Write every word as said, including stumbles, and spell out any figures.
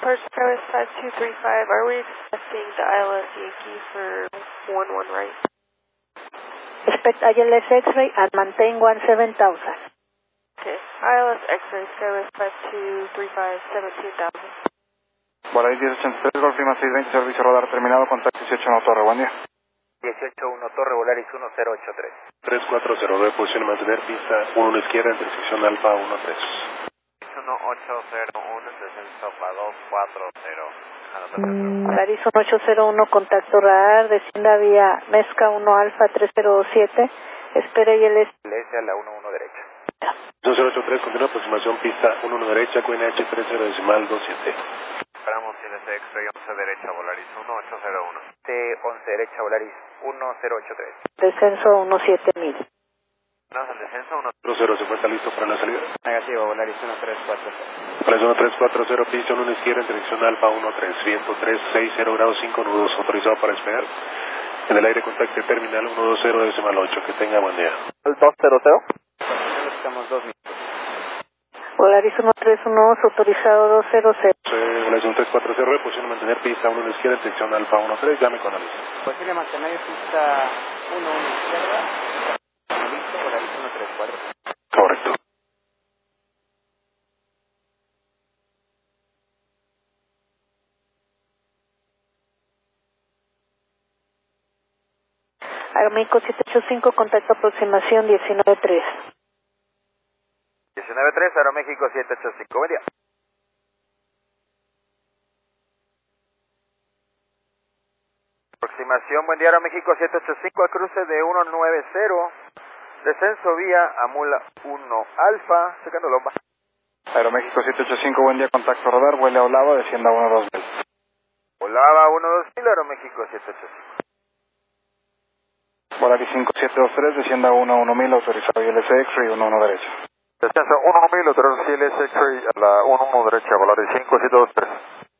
Departure Travis five two three five, are we expecting the I L S Yankee for one one right? Expect I L S X-ray and maintain one seven thousand. Okay, I L S X-ray Travis five two three five, seventeen thousand. Volaris diez ochenta y tres, Golf Lima seis veinte, servicio radar terminado, contacto dieciocho uno Torre, buen día. dieciocho uno Torre, Volaris uno cero ocho tres. tres cuatro cero nueve, posición mantener pista uno uno izquierda, intersección Alfa uno tres. uno ocho cero uno, descenso para dos cuatro cero. Volaris uno ocho cero uno, contacto radar, descienda vía Mezca uno Alfa tres cero siete, espera I L S. S a la uno uno derecha. dos cero ocho tres, continúa aproximación pista uno uno derecha, Q N H tres cero decimal dos siete. Esperamos I L S X-ray once derecha, Volaris uno ocho cero uno. T once derecha, Volaris uno cero ocho tres. Descenso uno siete mil. No, el descenso uno. dos cero, ¿se encuentra listo para la salida? Negativo, Volaris uno tres cuatro cero. Volaris uno tres cuatro cero, pista uno izquierda, intersección Alfa uno tres, viento tres seis cero grados cinco nudos, autorizado para despegar. En el aire contacte terminal uno dos cero decimal ocho, que tenga buen día. El dos cero cero. Estamos dos minutos. Volaris uno tres uno, autorizado dos cero cero. Volaris uno tres cuatro cero, posición mantener pista uno izquierda, intersección Alfa uno tres, llame con aviso. Posible mantener pista uno uno izquierda. Listo, Volaris uno tres cuatro. Correcto. Aeroméxico siete ocho cinco, contacto aproximación diecinueve tres. diecinueve tres, Aeroméxico siete ocho cinco, buen día. Aproximación, buen día, Aeroméxico siete ocho cinco, a cruce de uno nueve cero, descenso vía Amula uno Alfa, secando lomba. Aeroméxico siete ocho cinco, buen día, contacto radar, vuele a Olava, descienda uno dos mil. Olava uno dos mil, Aeroméxico siete ocho cinco. Volaris cinco siete dos tres, descienda uno uno mil, autorizado I L S X-ray uno uno derecha. Descenso uno mil, autorizado I L S X-ray a la uno uno derecha, Volaris cinco siete dos tres.